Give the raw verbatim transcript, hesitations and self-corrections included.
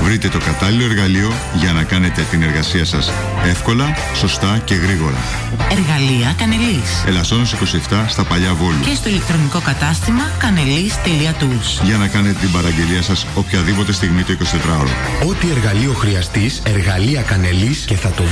Βρείτε το κατάλληλο εργαλείο για να κάνετε την εργασία σας εύκολα, σωστά και γρήγορα. Εργαλεία Κανελής. Ελασσόνος είκοσι επτά στα Παλιά Βόλου. Και στο ηλεκτρονικό κατάστημα κανελής τελεία tools. Για να κάνετε την παραγγελία σας οποιαδήποτε στιγμή το εικοσιτετράωρο. Ό,τι εργαλείο χρειαστείς, εργαλεία Κανελής και θα το